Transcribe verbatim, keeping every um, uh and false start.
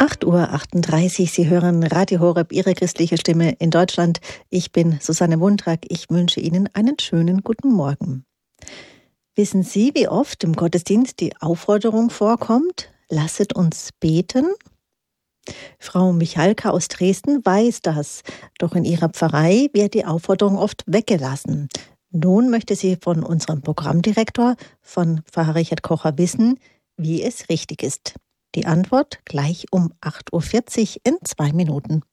acht Uhr achtunddreißig, Sie hören Radio Horeb, Ihre christliche Stimme in Deutschland. Ich bin Susanne Wundrak. Ich wünsche Ihnen einen schönen guten Morgen. Wissen Sie, wie oft im Gottesdienst die Aufforderung vorkommt, lasset uns beten? Frau Michalka aus Dresden weiß das, doch in ihrer Pfarrei wird die Aufforderung oft weggelassen. Nun möchte sie von unserem Programmdirektor, von Pfarrer Richard Kocher, wissen, wie es richtig ist. Die Antwort gleich um acht Uhr vierzig in zwei Minuten.